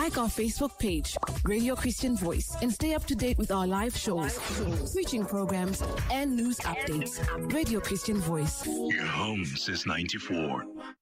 Like our Facebook page, Radio Christian Voice, and stay up to date with our live shows, preaching programs, and news updates. Radio Christian Voice. Your home since 94.